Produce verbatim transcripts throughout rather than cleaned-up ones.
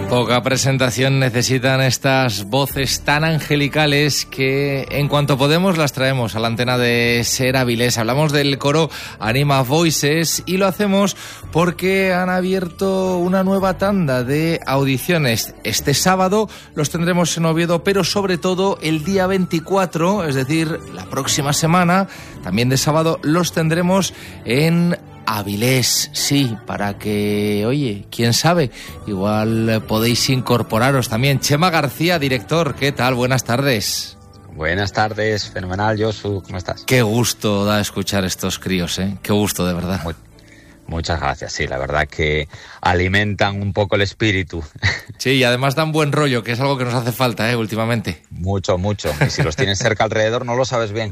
Poca presentación necesitan estas voces tan angelicales que en cuanto podemos las traemos a la antena de Ser Avilés. Hablamos del coro Anima Voices y lo hacemos porque han abierto una nueva tanda de audiciones. Este sábado los tendremos en Oviedo, pero sobre todo el día veinticuatro, es decir, la próxima semana, también de sábado, los tendremos en Avilés, sí, para que, oye, quién sabe, igual podéis incorporaros también. Chema García, director, ¿qué tal? Buenas tardes. Buenas tardes, fenomenal, Josu, ¿cómo estás? Qué gusto da escuchar estos críos, ¿eh? Qué gusto, de verdad. Muy, muchas gracias, sí, la verdad que alimentan un poco el espíritu. Sí, y además dan buen rollo, que es algo que nos hace falta, ¿eh? Últimamente. Mucho, mucho. Y si los tienes cerca alrededor no lo sabes bien.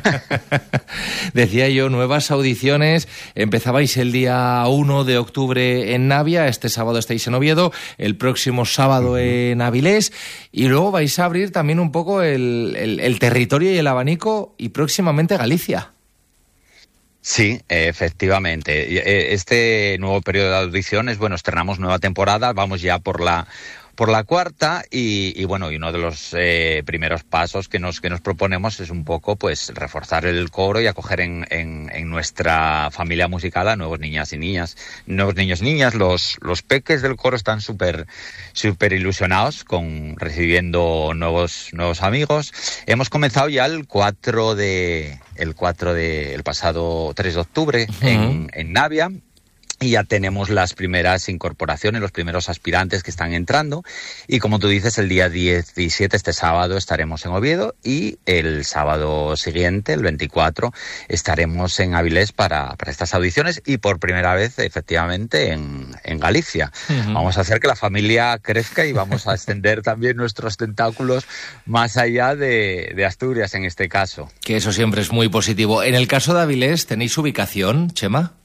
Decía yo, nuevas audiciones. Empezabais el día uno de octubre en Navia, este sábado estáis en Oviedo, el próximo sábado uh-huh. en Avilés, y luego vais a abrir también un poco el, el, el territorio y el abanico, y próximamente Galicia. Sí, efectivamente. Este nuevo periodo de audiciones, bueno, estrenamos nueva temporada, vamos ya por la por la cuarta y, y bueno, y uno de los eh, primeros pasos que nos que nos proponemos es un poco, pues, reforzar el coro y acoger en, en, en nuestra familia musical a nuevos niñas y niñas, nuevos niños y niñas. Los los peques del coro están súper súper ilusionados con recibiendo nuevos nuevos amigos. Hemos comenzado ya el cuatro de el cuatro de el pasado tres de octubre uh-huh. en en Navia. Y ya tenemos las primeras incorporaciones, los primeros aspirantes que están entrando. Y como tú dices, el día diecisiete, este sábado, estaremos en Oviedo. Y el sábado siguiente, el veinticuatro, estaremos en Avilés para, para estas audiciones. Y por primera vez, efectivamente, en, en Galicia. Uh-huh. Vamos a hacer que la familia crezca y vamos a extender también nuestros tentáculos más allá de, de Asturias, en este caso. Que eso siempre es muy positivo. En el caso de Avilés, ¿tenéis ubicación, Chema?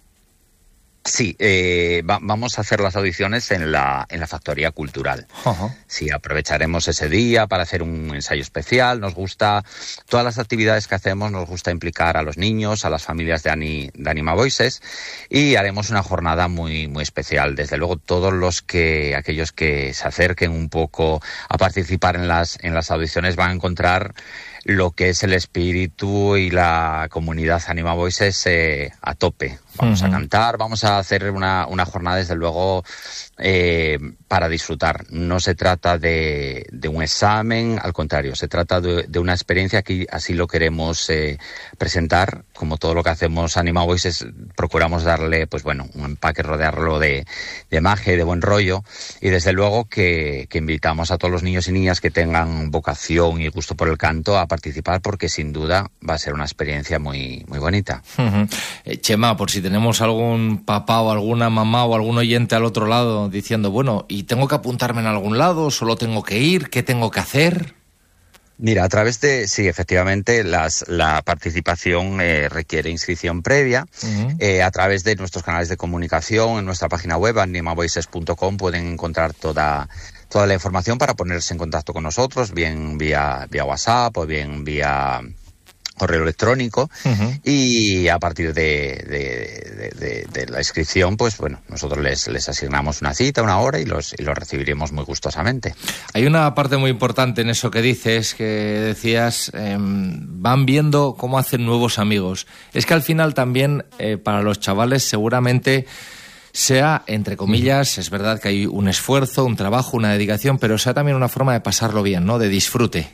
Sí, eh, va, vamos a hacer las audiciones en la en la Factoría Cultural. Uh-huh. Sí, aprovecharemos ese día para hacer un ensayo especial. Nos gusta, todas las actividades que hacemos, nos gusta implicar a los niños, a las familias de, Ani, de Anima Voices, y haremos una jornada muy muy especial. Desde luego, todos los que, aquellos que se acerquen un poco a participar en las en las audiciones van a encontrar lo que es el espíritu y la comunidad Anima Voices eh, a tope. Vamos uh-huh. a cantar, vamos a hacer una, una jornada, desde luego, eh, para disfrutar. No se trata de, de un examen, al contrario, se trata de, de una experiencia que así lo queremos eh, presentar. Como todo lo que hacemos Anima Voices, procuramos darle, pues bueno, un empaque, rodearlo de, de magia y de buen rollo. Y desde luego que, que invitamos a todos los niños y niñas que tengan vocación y gusto por el canto a participar, porque sin duda va a ser una experiencia muy, muy bonita. Uh-huh. Eh, Chema, por si tenemos algún papá o alguna mamá o algún oyente al otro lado diciendo, bueno, ¿y tengo que apuntarme en algún lado? ¿Solo tengo que ir? ¿Qué tengo que hacer? Mira, a través de, sí, efectivamente, las, la participación eh, requiere inscripción previa. Uh-huh. Eh, a través de nuestros canales de comunicación, en nuestra página web, anima voices punto com, pueden encontrar toda toda la información para ponerse en contacto con nosotros, bien vía, vía WhatsApp o bien vía correo electrónico. Uh-huh. Y a partir de, de, de, de, de la inscripción, pues bueno, nosotros les, les asignamos una cita, una hora y los, y los recibiremos muy gustosamente. Hay una parte muy importante en eso que dices, que decías, eh, van viendo cómo hacen nuevos amigos. Es que al final también eh, para los chavales seguramente sea, entre comillas, es verdad que hay un esfuerzo, un trabajo, una dedicación, pero sea también una forma de pasarlo bien, ¿no? De disfrute.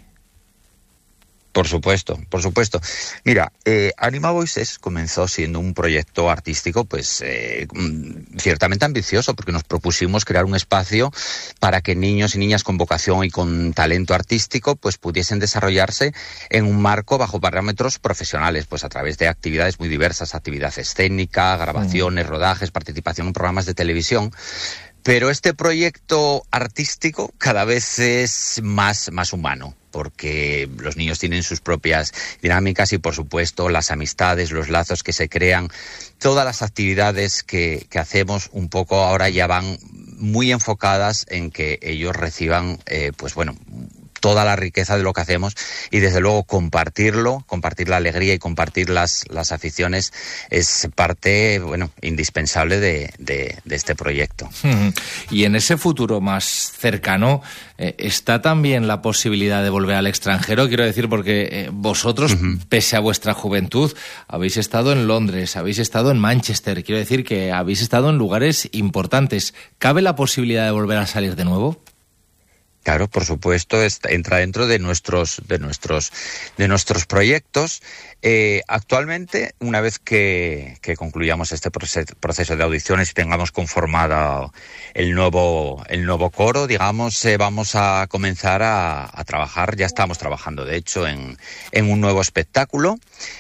Por supuesto, por supuesto. Mira, eh, Anima Voices comenzó siendo un proyecto artístico, pues, eh, ciertamente ambicioso, porque nos propusimos crear un espacio para que niños y niñas con vocación y con talento artístico, pues, pudiesen desarrollarse en un marco bajo parámetros profesionales, pues, a través de actividades muy diversas, actividad escénica, grabaciones, mm. rodajes, participación en programas de televisión. Pero este proyecto artístico cada vez es más, más humano, porque los niños tienen sus propias dinámicas y, por supuesto, las amistades, los lazos que se crean, todas las actividades que, que hacemos un poco ahora ya van muy enfocadas en que ellos reciban, eh, pues bueno, toda la riqueza de lo que hacemos y desde luego compartirlo, compartir la alegría y compartir las, las aficiones es parte, bueno, indispensable de, de, de este proyecto. Y en ese futuro más cercano, eh, ¿está también la posibilidad de volver al extranjero? Quiero decir, porque eh, vosotros, uh-huh. pese a vuestra juventud, habéis estado en Londres, habéis estado en Manchester, quiero decir que habéis estado en lugares importantes. ¿Cabe la posibilidad de volver a salir de nuevo? Claro, por supuesto, está, entra dentro de nuestros, de nuestros, de nuestros proyectos. Eh, actualmente, una vez que, que concluyamos este proceso, proceso de audiciones y tengamos conformado el nuevo, el nuevo coro, digamos, eh, vamos a comenzar a, a trabajar. Ya estamos trabajando, de hecho, en, en un nuevo espectáculo.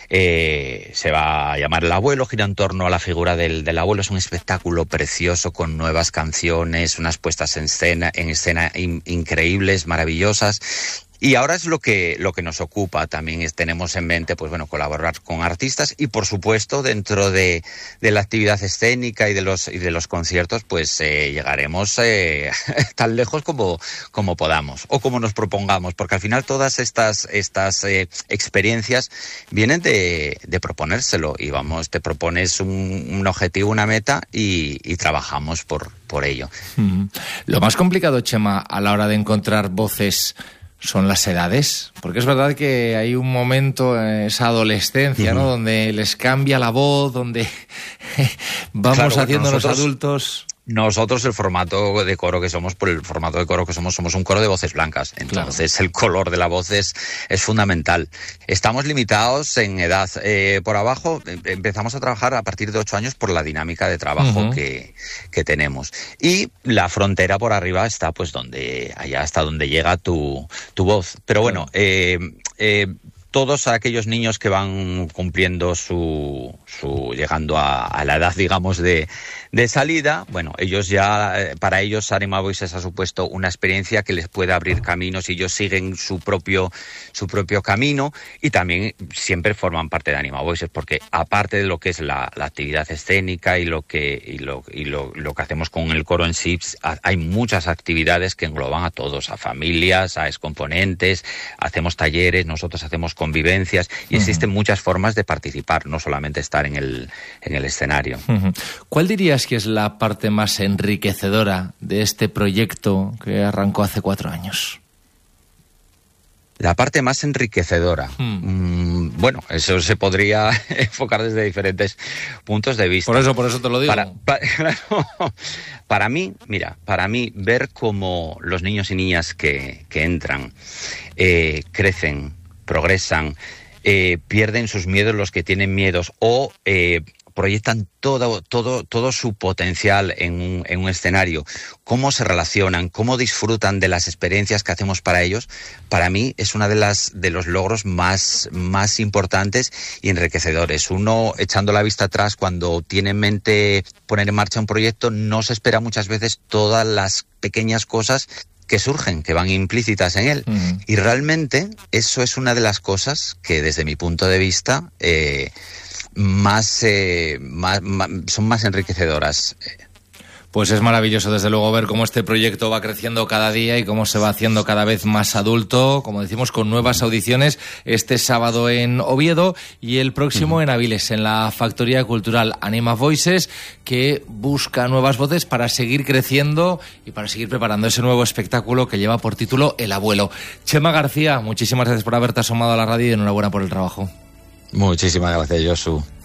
Eh, se va a llamar El Abuelo, gira en torno a la figura del, del abuelo. Es un espectáculo precioso con nuevas canciones, unas puestas en escena, en escena in, increíbles, maravillosas. Y ahora es lo que lo que nos ocupa. También es, tenemos en mente, pues bueno, colaborar con artistas y por supuesto dentro de, de la actividad escénica y de los y de los conciertos, pues eh, llegaremos eh, tan lejos como como podamos o como nos propongamos, porque al final todas estas estas eh, experiencias vienen de, de proponérselo y vamos, te propones un, un objetivo, una meta y, y trabajamos por por ello. Mm. Lo más complicado, Chema, a la hora de encontrar voces son las edades, porque es verdad que hay un momento en esa adolescencia, uh-huh. ¿no?, donde les cambia la voz, donde vamos claro, haciendo nosotros, los adultos. Nosotros el formato de coro que somos, por el formato de coro que somos, somos un coro de voces blancas. Entonces claro. el color de la voz es, es fundamental. Estamos limitados en edad. Eh, por abajo empezamos a trabajar a partir de ocho años por la dinámica de trabajo uh-huh. que, que tenemos. Y la frontera por arriba está pues donde, allá hasta donde llega tu, tu voz. Pero bueno, eh, eh, todos aquellos niños que van cumpliendo su, su llegando a, a la edad, digamos, de, de salida, bueno, ellos ya, para ellos Anima Voices ha supuesto una experiencia que les puede abrir caminos y ellos siguen su propio, su propio camino y también siempre forman parte de Anima Voices, porque aparte de lo que es la, la actividad escénica y lo que, y lo, y lo, lo que hacemos con el coro en sí, hay muchas actividades que engloban a todos, a familias, a excomponentes, hacemos talleres, nosotros hacemos convivencias y existen uh-huh. muchas formas de participar, no solamente estar en el, en el escenario. Uh-huh. ¿Cuál dirías que es la parte más enriquecedora de este proyecto que arrancó hace cuatro años? La parte más enriquecedora. Hmm. Mm, bueno, eso se podría enfocar desde diferentes puntos de vista. Por eso, por eso te lo digo. Para, para, para mí, mira, para mí ver cómo los niños y niñas que, que entran eh, crecen, progresan, eh, pierden sus miedos los que tienen miedos o eh, proyectan todo, todo, todo su potencial en un, en un escenario, cómo se relacionan, cómo disfrutan de las experiencias que hacemos para ellos, para mí es una de las de los logros más, más importantes y enriquecedores. Uno, echando la vista atrás, cuando tiene en mente poner en marcha un proyecto, no se espera muchas veces todas las pequeñas cosas que surgen, que van implícitas en él. Uh-huh. Y realmente eso es una de las cosas que desde mi punto de vista eh, más, eh, más, más son más enriquecedoras. Pues es maravilloso, desde luego, ver cómo este proyecto va creciendo cada día y cómo se va haciendo cada vez más adulto, como decimos, con nuevas audiciones este sábado en Oviedo y el próximo uh-huh. en Avilés, en la Factoría Cultural Anima Voices, que busca nuevas voces para seguir creciendo y para seguir preparando ese nuevo espectáculo que lleva por título El Abuelo. Chema García, muchísimas gracias por haberte asomado a la radio y enhorabuena por el trabajo. Muchísimas gracias, Josu.